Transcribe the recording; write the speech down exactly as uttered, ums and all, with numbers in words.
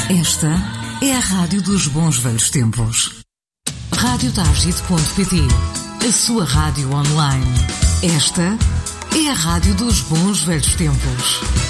Esta é a Rádio dos Bons Velhos Tempos. rádio target ponto pt, a sua rádio online. Esta é a Rádio dos Bons Velhos Tempos.